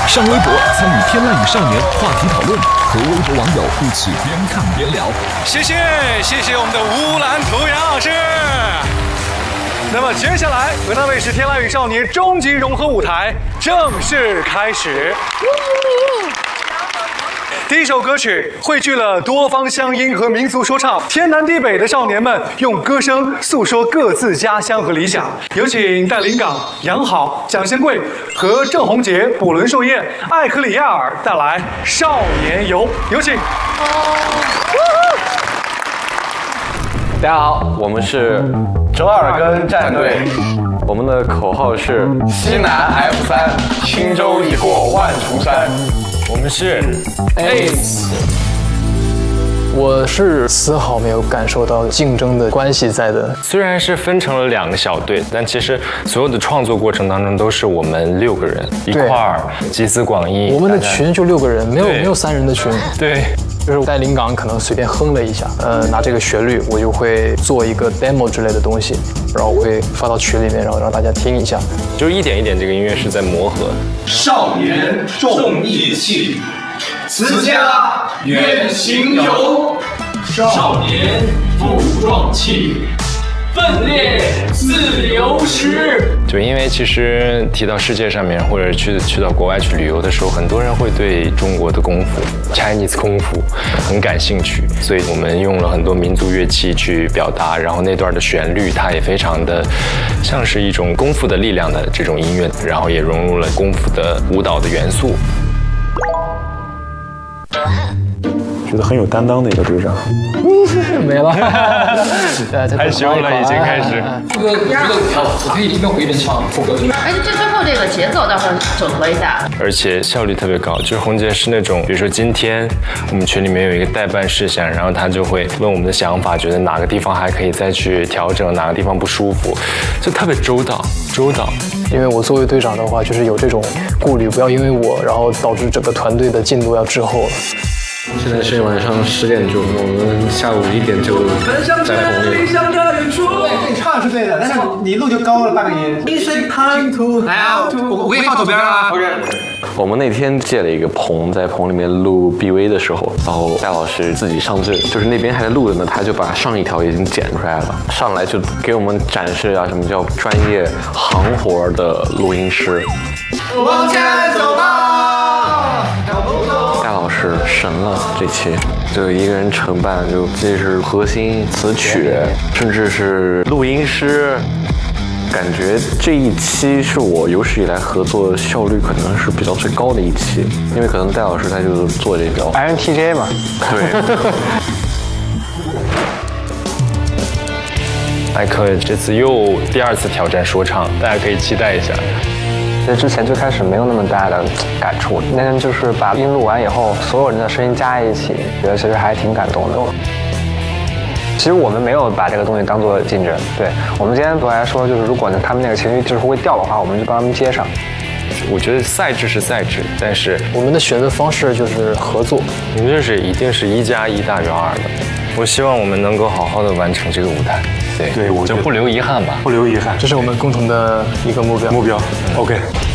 上微博参与天籁与少年话题讨论，和微博网友一起边看边聊。 谢谢我们的乌兰图杨老师。那么接下来，河南卫视《天籁与少年》终极融合舞台正式开始。第一首歌曲汇聚了多方乡音和民族说唱，天南地北的少年们用歌声诉说各自家乡和理想。有请戴林岗、杨好、蒋先贵和郑宏杰、卜伦寿燕、艾克里亚尔带来《少年游》，有请。 大家好，我们是折耳根战队，我们的口号是西南 F3，轻舟已过万重山。我们是 Ace。 我是丝毫没有感受到竞争的关系在的。 虽然是分成了2个小队，但其实所有的创作过程当中都是我们6个人一块儿集思广益。 我们的群就6个人，没有3人的群。 对。 就是在临港可能随便哼了一下，拿这个旋律，我就会做一个 demo 之类的东西，然后会发到群里面，然后让大家听一下。 就是一点一点，这个音乐是在磨合。 少年重义气，此家远行游。少年不壮气，奋烈自流时。 就因为其实提到世界上面，或者去到国外去旅游的时候，很多人会对中国的功夫 Chinese 功夫很感兴趣，所以我们用了很多民族乐器去表达，然后那段的旋律它也非常的像是一种功夫的力量的这种音乐，然后也融入了功夫的舞蹈的元素。 觉得很有担当的一个队长。 没了， 害羞了，已经开始。 副歌觉得我可以一边回一边唱副歌。 而且最后这个节奏到时候整合一下， 而且效率特别高。就是红姐是那种，比如说今天我们群里面有一个代办事项，然后他就会问我们的想法，觉得哪个地方还可以再去调整，哪个地方不舒服，就特别周到。 因为我作为队长的话，就是有这种顾虑，不要因为我，然后导致整个团队的进度要滞后了。 现在是晚上10点钟，我们下午1点就在棚里。 对，你唱是对的，但是你录就高了半个音。一水滩涂，来啊，我给你放左边啊。OK。 我们那天借了一个棚，在棚里面录 BV 的时候，然后戴老师自己上阵，就是那边还在录的呢，他就把上一条已经剪出来了，上来就给我们展示啊，什么叫专业行活的录音师。 往前走吧。 戴老师神了，这期就一个人承办，就这是核心词曲，甚至是录音师。感觉这一期是我有史以来合作效率可能是比较最高的一期，因为可能戴老师他就做这个 INTJ 嘛。 对。 艾克这次又第2次挑战说唱，大家可以期待一下。 其实之前最开始没有那么大的感触，那天就是把音录完以后，所有人的声音加在一起，觉得其实还挺感动的。其实我们没有把这个东西当做竞争，对我们今天本来说就是，如果他们那个情绪就是会掉的话，我们就帮他们接上。 我觉得赛制是赛制，但是我们的选择方式就是合作， 我们就是一定是1+1大于2的。我希望我们能够好好的完成这个舞台， 对，我就不留遗憾吧， 不留遗憾， 这是我们共同的一个目标。 OK。